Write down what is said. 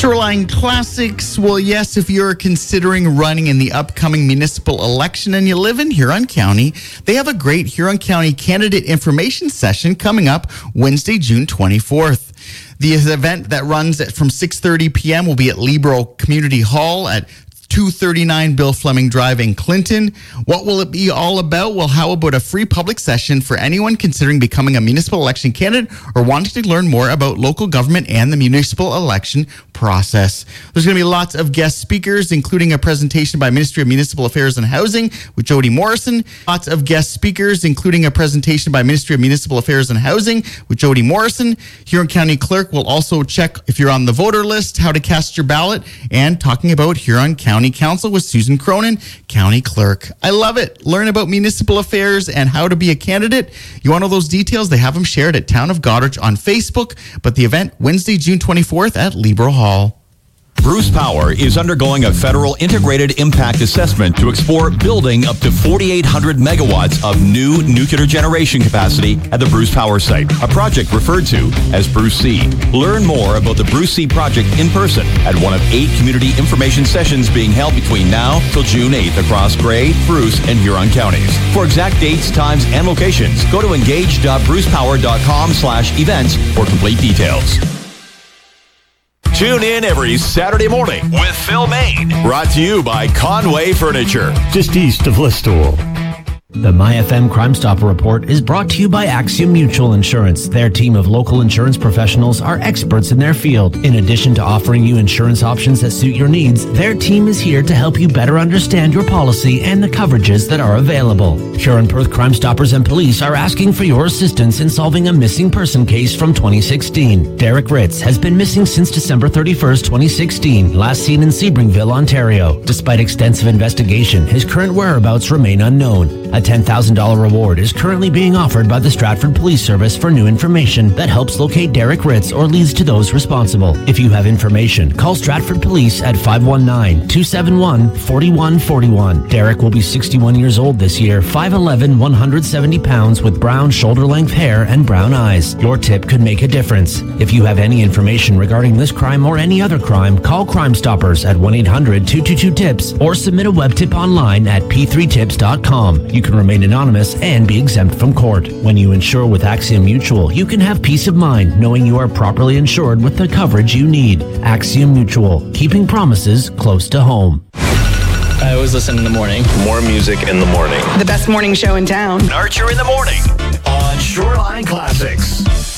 Shoreline Classics. Well, yes, if you're considering running in the upcoming municipal election and you live in Huron County, they have a great Huron County candidate information session coming up Wednesday, June 24th. The event that runs from 6:30 p.m. will be at Libro Community Hall at 239 Bill Fleming Drive in Clinton. What will it be all about? Well, how about a free public session for anyone considering becoming a municipal election candidate or wanting to learn more about local government and the municipal election process? There's going to be lots of guest speakers, including a presentation by Ministry of Municipal Affairs and Housing with Jody Morrison. Lots of guest speakers, including a presentation by Ministry of Municipal Affairs and Housing with Jody Morrison. Huron County Clerk will also check if you're on the voter list, how to cast your ballot, and talking about Huron County Council with Susan Cronin, County Clerk. I love it. Learn about municipal affairs and how to be a candidate. You want all those details? They have them shared at Town of Goderich on Facebook, but the event Wednesday, June 24th at Libro Hall. Bruce Power is undergoing a federal integrated impact assessment to explore building up to 4,800 megawatts of new nuclear generation capacity at the Bruce Power site, a project referred to as Bruce C. Learn more about the Bruce C project in person at one of 8 community information sessions being held between now till June 8th across Grey, Bruce, and Huron counties. For exact dates, times, and locations, go to engage.brucepower.com/events for complete details. Tune in every Saturday morning with Phil Main. Brought to you by Conway Furniture. Just east of Listowel. The MyFM Crime Stopper Report is brought to you by Axiom Mutual Insurance. Their team of local insurance professionals are experts in their field. In addition to offering you insurance options that suit your needs, their team is here to help you better understand your policy and the coverages that are available. Huron-Perth Crime Stoppers and police are asking for your assistance in solving a missing person case from 2016. Derek Ritz has been missing since December 31st, 2016, last seen in Sebringville, Ontario. Despite extensive investigation, his current whereabouts remain unknown. A $10,000 reward is currently being offered by the Stratford Police Service for new information that helps locate Derek Ritz or leads to those responsible. If you have information, call Stratford Police at 519-271-4141. Derek will be 61 years old this year, 5'11", 170 pounds with brown shoulder-length hair and brown eyes. Your tip could make a difference. If you have any information regarding this crime or any other crime, call Crime Stoppers at 1-800-222-TIPS or submit a web tip online at p3tips.com. You can remain anonymous and be exempt from court. When you insure with Axiom Mutual, you can have peace of mind knowing you are properly insured with the coverage you need. Axiom Mutual, keeping promises close to home. I always listen in the morning. More music in the morning. The best morning show in town. Archer in the morning on Shoreline Classics.